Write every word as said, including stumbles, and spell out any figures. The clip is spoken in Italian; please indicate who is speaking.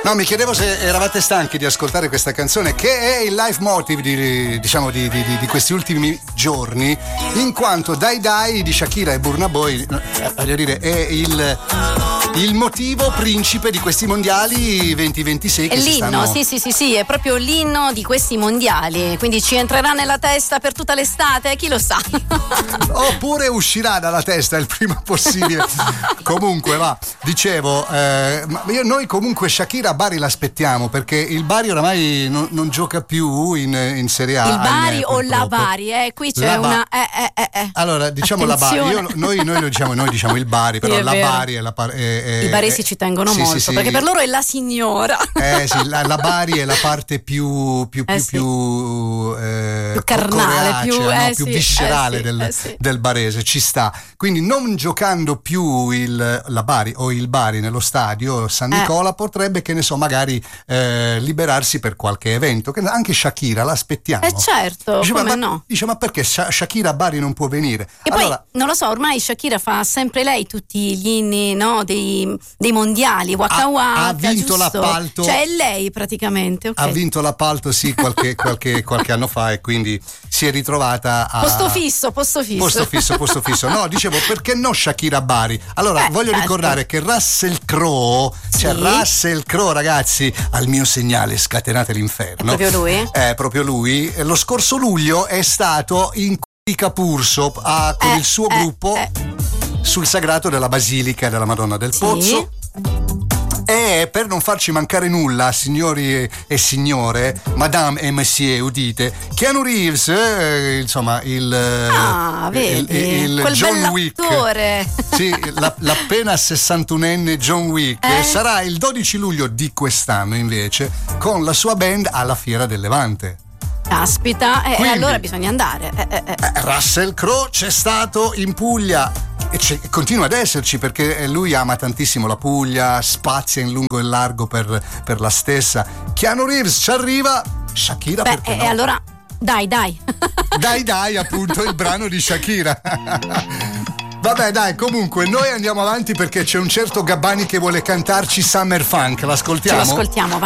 Speaker 1: No, mi chiedevo se eravate stanchi di ascoltare questa canzone, che è il leitmotiv di, diciamo, di, di, di questi ultimi giorni, in quanto Dai Dai di Shakira e Burna Boy, voglio dire, è il, il motivo principe di questi mondiali venti ventisei. Che
Speaker 2: è
Speaker 1: si
Speaker 2: l'inno,
Speaker 1: stanno...
Speaker 2: sì, sì, sì, sì, è proprio l'inno di questi mondiali, quindi ci entrerà nella testa per tutta l'estate, chi lo sa.
Speaker 1: Oppure uscirà dalla testa il prima possibile. Comunque, va, dicevo, eh, io, noi comunque Shakira a Bari l'aspettiamo, perché il Bari oramai non, non gioca più in, in Serie A.
Speaker 2: Il Bari
Speaker 1: ahimè,
Speaker 2: o la
Speaker 1: purtroppo.
Speaker 2: Bari, eh? Qui c'è
Speaker 1: La ba-
Speaker 2: una. Eh, eh, eh, eh.
Speaker 1: Allora, diciamo
Speaker 2: Attenzione.
Speaker 1: la Bari. Io, noi, noi lo diciamo, noi diciamo il Bari, però
Speaker 2: Sì,
Speaker 1: la
Speaker 2: vero.
Speaker 1: Bari è la par- è, è,
Speaker 2: I baresi ci tengono
Speaker 1: sì,
Speaker 2: molto,
Speaker 1: sì, sì.
Speaker 2: perché per loro è la signora.
Speaker 1: Eh sì, la, la Bari è la parte più più,
Speaker 2: Eh
Speaker 1: più,
Speaker 2: sì.
Speaker 1: più, eh,
Speaker 2: Più carnale,
Speaker 1: coreacea,
Speaker 2: più-
Speaker 1: no?
Speaker 2: eh
Speaker 1: più
Speaker 2: sì,
Speaker 1: viscerale
Speaker 2: eh sì,
Speaker 1: del,
Speaker 2: eh sì.
Speaker 1: del barese, ci sta. Quindi non giocando più il, la Bari o il Bari nello stadio San
Speaker 2: Eh.
Speaker 1: Nicola potrebbe, che ne so, magari eh, liberarsi per qualche evento. Che anche Shakira l'aspettiamo.
Speaker 2: Eh certo,
Speaker 1: Dice,
Speaker 2: come
Speaker 1: ma,
Speaker 2: no?
Speaker 1: Dice, ma perché Sha- Shakira a Bari non può venire?
Speaker 2: E
Speaker 1: Allora,
Speaker 2: poi, non lo so, ormai Shakira fa sempre lei tutti gli inni, no, dei, dei mondiali, Waka
Speaker 1: Ha-
Speaker 2: Waka,
Speaker 1: ha vinto
Speaker 2: giusto?
Speaker 1: l'appalto.
Speaker 2: Cioè è lei praticamente, ok.
Speaker 1: ha vinto l'appalto sì qualche, qualche, qualche anno fa, e quindi si è ritrovata a
Speaker 2: Posto fisso, posto fisso.
Speaker 1: posto fisso, posto fisso. No, dicevo, perché no Shakira Bari? Allora,
Speaker 2: Eh,
Speaker 1: voglio
Speaker 2: certo.
Speaker 1: ricordare che Russell Crowe, cioè
Speaker 2: Sì.
Speaker 1: Russell Crowe, ragazzi, al mio segnale scatenate l'inferno.
Speaker 2: È proprio lui?
Speaker 1: È proprio lui. Lo scorso luglio è stato in Capurso a, con
Speaker 2: Eh,
Speaker 1: il suo
Speaker 2: eh,
Speaker 1: gruppo
Speaker 2: eh.
Speaker 1: sul sagrato della Basilica della Madonna del
Speaker 2: Sì.
Speaker 1: Pozzo. E per non farci mancare nulla, signori e signore, madame e monsieur, udite, Keanu Reeves, eh, insomma, il,
Speaker 2: Ah,
Speaker 1: il,
Speaker 2: vedi,
Speaker 1: il
Speaker 2: quel
Speaker 1: John Wick,
Speaker 2: bell'attore.
Speaker 1: sì, la, l'appena sessantunenne John Wick,
Speaker 2: Eh?
Speaker 1: sarà il dodici luglio di quest'anno invece con la sua band alla Fiera del Levante.
Speaker 2: Caspita, e
Speaker 1: Quindi-
Speaker 2: allora bisogna andare. Eh, eh, eh.
Speaker 1: Eh, Russell Crowe c'è stato in Puglia e c'è- continua ad esserci, perché lui ama tantissimo la Puglia, spazia in lungo e largo per, per la stessa. Keanu Reeves ci arriva, Shakira
Speaker 2: Beh,
Speaker 1: perché
Speaker 2: e
Speaker 1: no?
Speaker 2: e allora, dai, dai.
Speaker 1: Dai dai, appunto, il brano di Shakira. Vabbè, dai, comunque noi andiamo avanti, perché c'è un certo Gabbani che vuole cantarci Summer Funk.
Speaker 2: Ce
Speaker 1: L'ascoltiamo?
Speaker 2: lo ascoltiamo, va.